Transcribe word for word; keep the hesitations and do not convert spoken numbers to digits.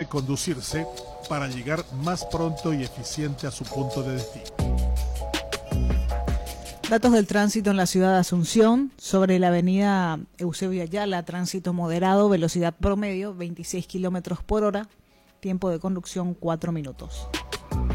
debe conducirse para llegar más pronto y eficiente a su punto de destino. Datos del tránsito en la ciudad de Asunción. Sobre la avenida Eusebio Ayala, tránsito moderado, velocidad promedio veintiséis kilómetros por hora, tiempo de conducción cuatro minutos.